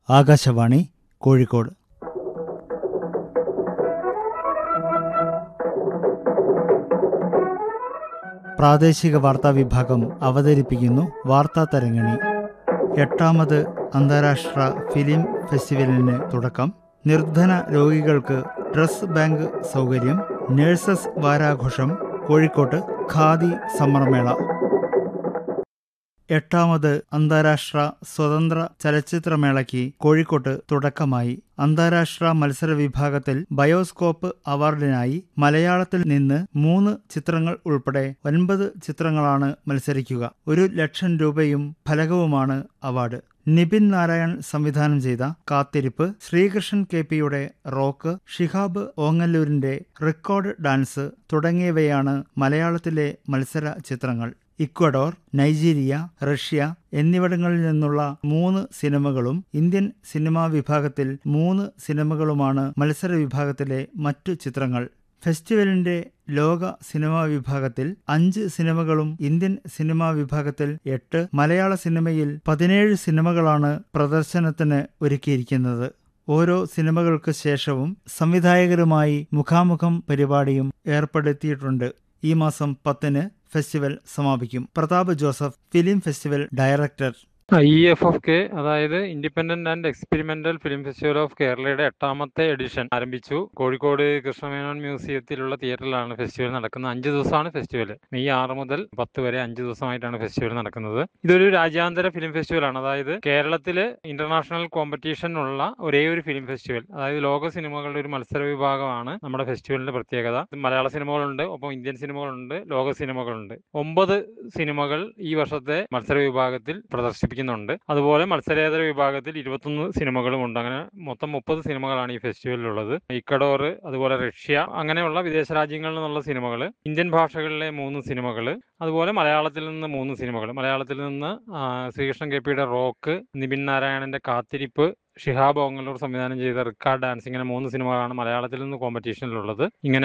ആകാശവാണി കോഴിക്കോട്. പ്രാദേശിക വാർത്താ വിഭാഗം അവതരിപ്പിക്കുന്നു വാർത്താ തരങ്ങിണി. 8ാമത് അന്താരാഷ്ട്ര ഫിലിം ഫെസ്റ്റിവലിന് തുടക്കം. നിർധന രോഗികൾക്ക് ഡ്രസ് ബാങ്ക് സൗകര്യം. നഴ്സസ് വാരാഘോഷം. കോഴിക്കോട്ട് ഖാദി സമ്മർമേള. 8ാമത് അന്താരാഷ്ട്ര സ്വതന്ത്ര ചലച്ചിത്രമേളയ്ക്ക് കോഴിക്കോട്ട് തുടക്കമായി. അന്താരാഷ്ട്ര മത്സര വിഭാഗത്തിൽ ബയോസ്കോപ്പ് അവാർഡിനായി മലയാളത്തിൽ നിന്ന് 3 ചിത്രങ്ങൾ ഉൾപ്പെടെ 9 ചിത്രങ്ങളാണ് മത്സരിക്കുക. 1,00,000 രൂപയും ഫലകവുമാണ് അവാർഡ്. നിപിൻ നാരായൺ സംവിധാനം ചെയ്ത കാത്തിരിപ്പ്, Sreekrishnan KP-യുടെ rock, Shihab ഓങ്ങല്ലൂരിന്റെ record dance തുടങ്ങിയവയാണ് മലയാളത്തിലെ മത്സര ചിത്രങ്ങൾ. ഇക്വഡോർ, നൈജീരിയ, റഷ്യ എന്നിവിടങ്ങളിൽ നിന്നുള്ള 3 സിനിമകളും ഇന്ത്യൻ സിനിമാ വിഭാഗത്തിൽ 3 സിനിമകളുമാണ് മത്സര വിഭാഗത്തിലെ മറ്റു ചിത്രങ്ങൾ. ഫെസ്റ്റിവലിന്റെ ലോക സിനിമാ വിഭാഗത്തിൽ 5 സിനിമകളും ഇന്ത്യൻ സിനിമാ വിഭാഗത്തിൽ 8, മലയാള സിനിമയിൽ 17 സിനിമകളാണ് പ്രദർശനത്തിന് ഒരുക്കിയിരിക്കുന്നത്. ഓരോ സിനിമകൾക്ക് ശേഷവും സംവിധായകരുമായി മുഖാമുഖം പരിപാടിയും ഏർപ്പെടുത്തിയിട്ടുണ്ട്. ഈ മാസം 10-ന് ഫെസ്റ്റിവൽ സമാപിക്കും. Pratap Joseph, film festival director. IFFK, അതായത് independent and experimental film festival of കേരളയുടെ 8ാമത്തെ എഡിഷൻ ആരംഭിച്ചു. കോഴിക്കോട് കൃഷ്ണമേനോൻ മ്യൂസിയത്തിലുള്ള തിയേറ്ററിലാണ് ഫെസ്റ്റിവൽ നടക്കുന്നത്. 5 ദിവസമാണ് ഫെസ്റ്റിവൽ. മെയ് 6 മുതൽ 10 വരെ 5 ദിവസമായിട്ടാണ് ഫെസ്റ്റിവൽ നടക്കുന്നത്. ഇതൊരു രാജ്യാന്തര ഫിലിം ഫെസ്റ്റിവലാണ്. അതായത് കേരളത്തിൽ ഇന്റർനാഷണൽ കോമ്പറ്റീഷൻ ഉള്ള ഒരേ ഒരു ഫിലിം ഫെസ്റ്റിവൽ. അതായത് ലോക സിനിമകളുടെ ഒരു മത്സര വിഭാഗമാണ് നമ്മുടെ ഫെസ്റ്റിവലിന്റെ പ്രത്യേകത. മലയാള സിനിമകളുണ്ട്, ഒപ്പം ഇന്ത്യൻ സിനിമകളുണ്ട്, ലോക സിനിമകളുണ്ട്. 9 സിനിമകൾ ഈ വർഷത്തെ മത്സര വിഭാഗത്തിൽ പ്രദർശിപ്പിക്കും. അതുപോലെ മത്സരേതര വിഭാഗത്തിൽ 21 സിനിമകളും ഉണ്ട്. അങ്ങനെ മൊത്തം 30 സിനിമകളാണ് ഈ ഫെസ്റ്റിവലിലുള്ളത്. ഇക്വഡോർ, അതുപോലെ റഷ്യ, അങ്ങനെയുള്ള വിദേശ രാജ്യങ്ങളിൽ നിന്നുള്ള സിനിമകൾ, ഇന്ത്യൻ ഭാഷകളിലെ 3 സിനിമകൾ, അതുപോലെ മലയാളത്തിൽ നിന്ന് 3 സിനിമകൾ. മലയാളത്തിൽ നിന്ന് ശ്രീകൃഷ്ണൻ KP-യുടെ റോക്ക്, നിപിൻ നാരായണന്റെ കാത്തിരിപ്പ്, ഷിഹാബ് ഓങ്ങല്ലൂർ സംവിധാനം ചെയ്ത റിക്കാർഡ് ഡാൻസ്, ഇങ്ങനെ 3 സിനിമകളാണ് മലയാളത്തിൽ നിന്ന് കോമ്പറ്റീഷനിലുള്ളത്. ഇങ്ങനെ